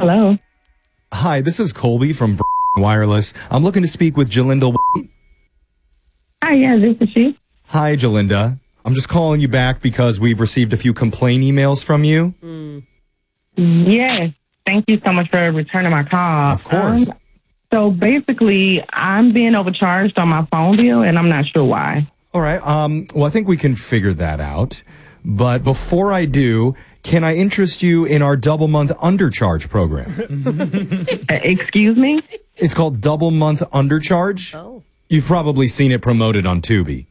Hello. Hi, this is Colby from Wireless. I'm looking to speak with Jalinda. Hi, yeah, this is she. Hi, Jalinda. I'm just calling you back because we've received a few complaint emails from you. Yes. Thank you so much for returning my call. Of course. So basically, I'm being overcharged on my phone bill, and I'm not sure why. All right. Well, I think we can figure that out. But before I do, can I interest you in our double month undercharge program? Excuse me? It's called double month undercharge. Oh. You've probably seen it promoted on Tubi.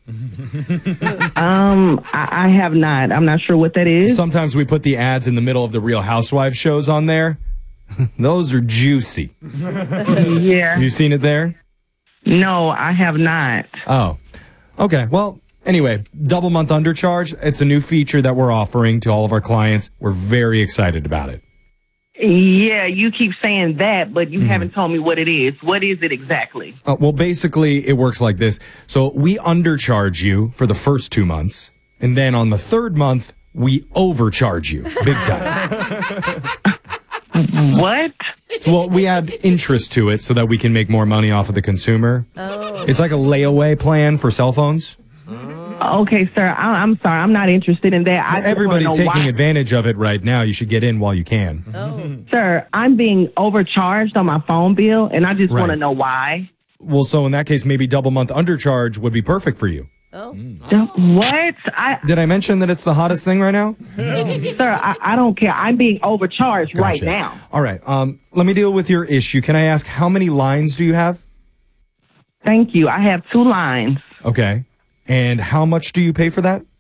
I have not. I'm not sure what that is. Sometimes we put the ads in the middle of the Real Housewives shows on there. Those are juicy. Yeah. You seen it there? No, I have not. Oh, okay. Well, anyway, double month undercharge. It's a new feature that we're offering to all of our clients. We're very excited about it. Yeah, you keep saying that, but you haven't told me what it is. What is it exactly? Well, basically, it works like this. So we undercharge you for the first 2 months, and then on the third month, we overcharge you big time. What? Well, we add interest to it so that we can make more money off of the consumer. Oh. It's like a layaway plan for cell phones. Okay, sir. I'm sorry. I'm not interested in that. I just Everybody's wanna know taking why. advantage of it right now. You should get in while you can. Oh. Sir, I'm being overcharged on my phone bill, and I just want to Right. know why. Well, so in that case, maybe double month undercharge would be perfect for you. Oh. What? Did I mention that it's the hottest thing right now? Sir, I don't care. I'm being overcharged right Gotcha. now. All right. Let me deal with your issue. Can I ask how many lines do you have? Thank you. I have 2 lines. Okay. And how much do you pay for that?